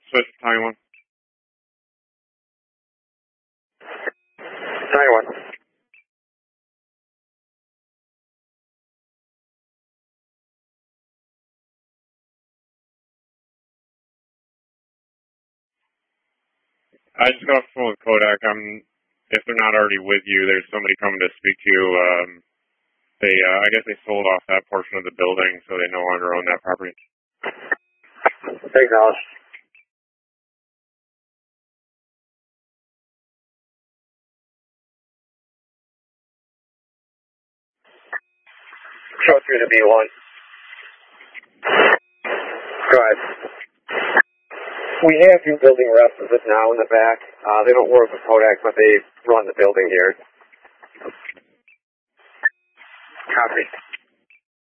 Switch to Taiwan. Taiwan. I just got off the phone with Kodak. If they're not already with you, there's somebody coming to speak to you. I guess they sold off that portion of the building, so they no longer own that property. Acknowledged. Show through the B1. Go ahead. We have two building reps now in the back. They don't work with Kodak, but they run the building here. Copy.